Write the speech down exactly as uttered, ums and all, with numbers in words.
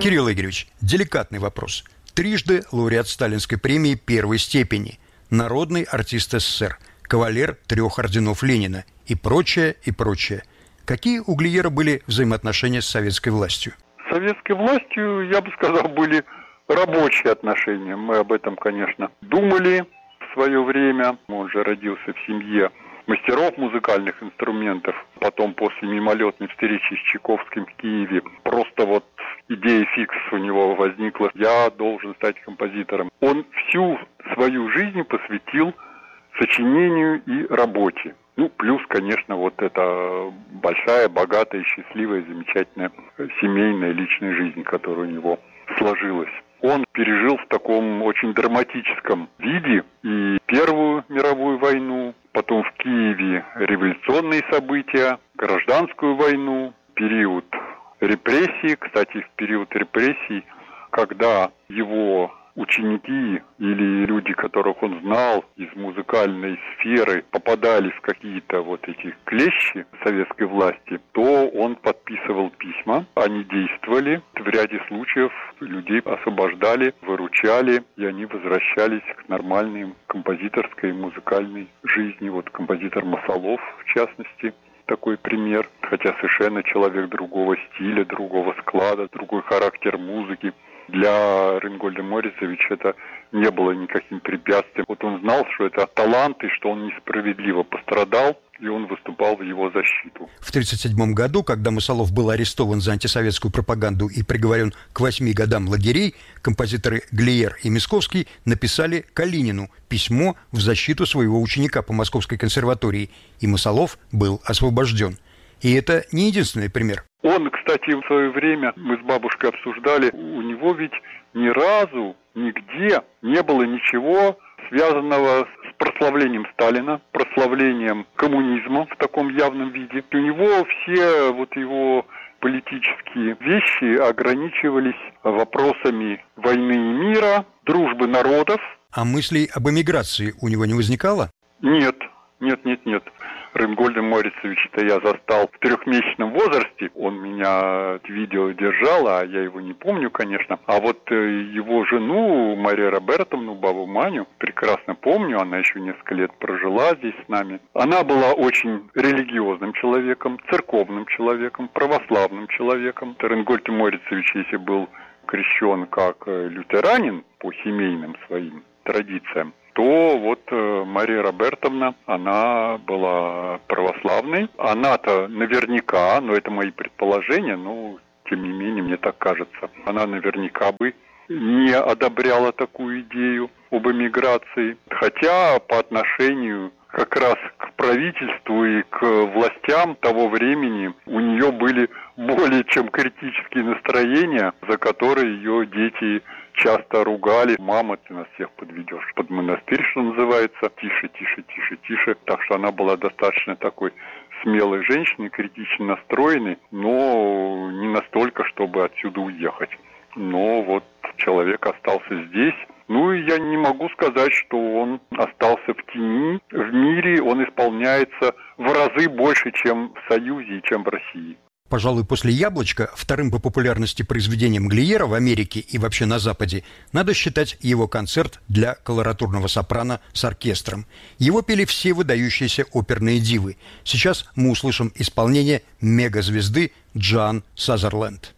Кирилл Игоревич, деликатный вопрос. Трижды лауреат Сталинской премии первой степени, народный артист СССР, кавалер трех орденов Ленина и прочее, и прочее. Какие у Глиера были взаимоотношения с советской властью? С советской властью, я бы сказал, были рабочие отношения. Мы об этом, конечно, думали в свое время. Он же родился в семье мастеров музыкальных инструментов. Потом, после мимолетной встречи с Чайковским в Киеве, просто вот идея фикс у него возникла: я должен стать композитором. Он всю свою жизнь посвятил сочинению и работе. Ну, плюс, конечно, вот эта большая, богатая, счастливая, замечательная семейная, личная жизнь, которая у него сложилась. Он пережил в таком очень драматическом виде и Первую мировую войну, потом в Киеве революционные события, гражданскую войну, период репрессий. Кстати, в период репрессий, когда его ученики или люди, которых он знал из музыкальной сферы, попадали в какие-то вот эти клещи советской власти, то он подписывал письма, они действовали. В ряде случаев людей освобождали, выручали, и они возвращались к нормальной композиторской музыкальной жизни. Вот композитор Масолов, в частности, такой пример, хотя совершенно человек другого стиля, другого склада, другой характер музыки. Для Рейнгольда Морицовича это не было никаким препятствием. Вот он знал, что это талант, и что он несправедливо пострадал, и он выступал в его защиту. В тысяча девятьсот тридцать седьмом году, когда Масолов был арестован за антисоветскую пропаганду и приговорен к восьми годам лагерей, композиторы Глиер и Мясковский написали Калинину письмо в защиту своего ученика по Московской консерватории, и Масолов был освобожден. И это не единственный пример. Он, кстати, в свое время, мы с бабушкой обсуждали, у него ведь ни разу, нигде не было ничего связанного с прославлением Сталина, прославлением коммунизма в таком явном виде. У него все вот его политические вещи ограничивались вопросами войны и мира, дружбы народов. А мыслей об эмиграции у него не возникало? Нет, нет, нет, нет. Рейнгольда Морицовича-то я застал в трехмесячном возрасте. Он меня видео держал, а я его не помню, конечно. А вот его жену, Марию Робертовну, бабу Маню, прекрасно помню. Она еще несколько лет прожила здесь с нами. Она была очень религиозным человеком, церковным человеком, православным человеком. Рейнгольд Морицович, если был крещен как лютеранин по семейным своим традициям, то вот Мария Робертовна, она была православной. Она-то наверняка, но это мои предположения, но тем не менее мне так кажется, она наверняка бы не одобряла такую идею об эмиграции. Хотя по отношению как раз к правительству и к властям того времени у нее были более чем критические настроения, за которые ее дети часто ругали: мама, ты нас всех подведешь под монастырь, что называется, тише, тише, тише, тише. Так что она была достаточно такой смелой женщиной, критично настроенной, но не настолько, чтобы отсюда уехать. Но вот человек остался здесь. Ну и я не могу сказать, что он остался в тени. В мире он исполняется в разы больше, чем в Союзе и чем в России. Пожалуй, после «Яблочка» вторым по популярности произведением Глиера в Америке и вообще на Западе надо считать его концерт для колоратурного сопрано с оркестром. Его пели все выдающиеся оперные дивы. Сейчас мы услышим исполнение мегазвезды Джоан Сазерленд.